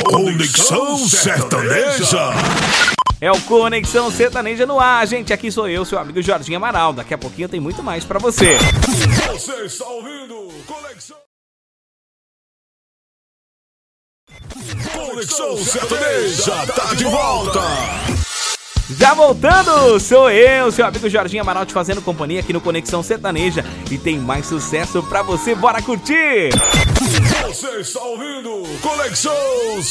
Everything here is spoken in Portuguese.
Conexão Sertaneja. É o Conexão Sertaneja no ar, gente. Aqui sou eu, seu amigo Jorginho Amaral. Daqui a pouquinho tem muito mais pra você. Você está ouvindo Conexão Sertaneja tá de volta. Já voltando, sou eu, seu amigo Jorginho Amaral, te fazendo companhia aqui no Conexão Sertaneja. E tem mais sucesso pra você, bora curtir! Você está ouvindo Conexão